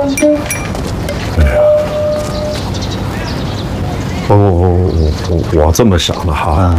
哎呀，我这么想的哈，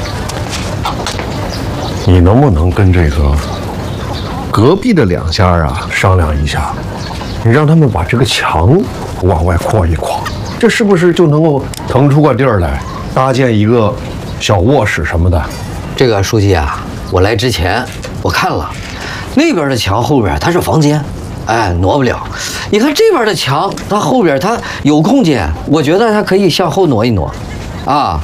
你能不能跟这个隔壁的两家啊商量一下，你让他们把这个墙往外扩一扩，这是不是就能够腾出个地儿来搭建一个小卧室什么的？ 这个书记啊，我来之前我看了，那边的墙后边它是房间，哎，挪不了。你看这边的墙，它后边它有空间，我觉得它可以向后挪一挪，啊。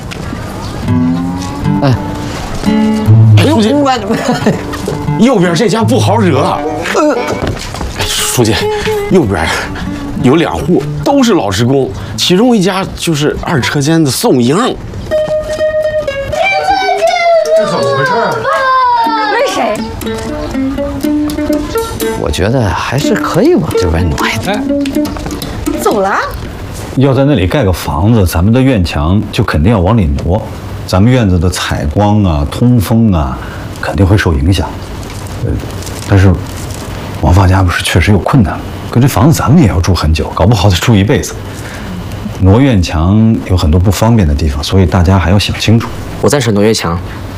哎， 书记，右边这家不好惹。书记，右边有2户都是老职工，其中一家就是2车间的宋英。 这怎么回事啊？ 为谁？ 我觉得还是可以往这边挪一点。 走了？ 要在那里盖个房子，咱们的院墙就肯定要往里挪，咱们院子的采光啊、通风啊，肯定会受影响。但是王放家不是确实有困难吗？可这房子咱们也要住很久，搞不好得住一辈子。挪院墙有很多不方便的地方，所以大家还要想清楚。 我赞成挪院墙。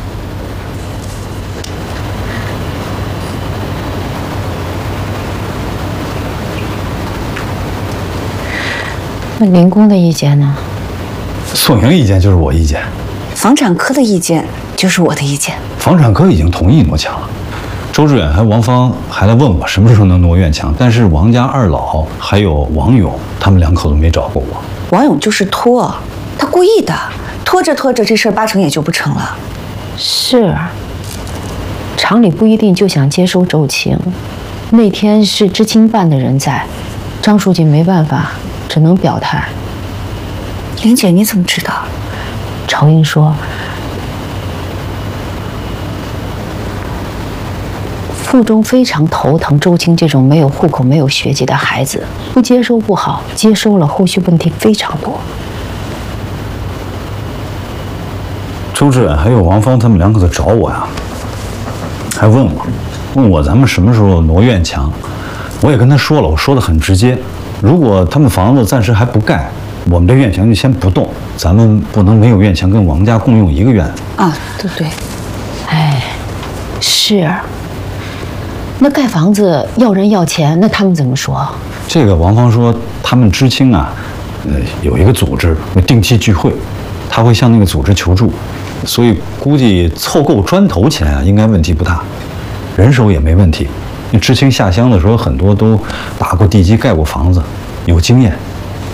那林工的意见呢？ 宋莹意见就是我意见， 房产科的意见就是我的意见。 房产科已经同意挪墙了。周志远和王芳还来问我什么时候能挪院墙，但是王家2老还有王勇，他们2口子没找过我。 王勇就是拖，他故意的，拖着拖着这事儿8成也就不成了。 是，厂里不一定就想接收周青。那天是知青办的人在，张书记没办法，只能表态。 玲姐，你怎么知道？ 朝英说，附中非常头疼周青这种没有户口、没有学籍的孩子，不接收不好，接收了后续问题非常多。 周志远还有王芳他们2口子找我呀，还问我咱们什么时候挪院墙。我也跟他说了，我说的很直接，如果他们房子暂时还不盖，我们这院墙就先不动，咱们不能没有院墙跟王家共用一个院子啊。对， 哎，是。那盖房子要人要钱，那他们怎么说？ 这个王芳说，他们知青啊，有一个组织定期聚会，他会向那个组织求助，所以估计凑够砖头钱啊，应该问题不大，人手也没问题。那知青下乡的时候，很多都打过地基、盖过房子，有经验。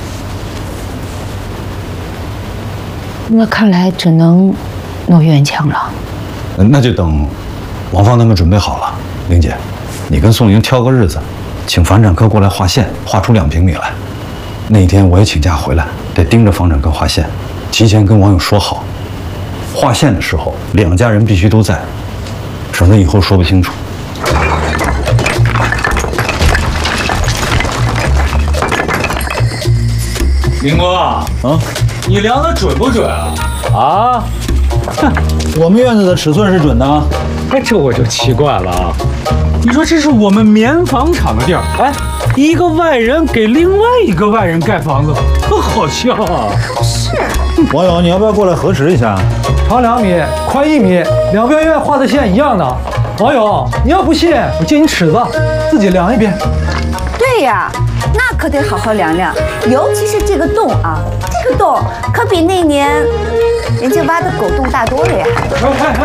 那看来只能挪院墙了。 那就等王芳他们准备好了，玲姐，你跟宋莹挑个日子，请房产科过来画线，画出2平米来。那一天我也请假回来，得盯着房产科画线，提前跟王勇说好，画线的时候2家人必须都在，省得以后说不清楚。 林哥啊，你量的准不准啊？ 啊，我们院子的尺寸是准的。 哎，这我就奇怪了啊！你说这是我们棉纺厂的地儿，哎，一个外人给另外一个外人盖房子，好笑啊！ 是。 王勇，你要不要过来核实一下？ 长2米，宽1米，两边院画的线一样的。王勇，你要不信，我借你尺子，自己量一遍。 对呀，那可得好好量量，尤其是这个洞啊，这个洞可比那年人家挖的狗洞大多了呀。 哎，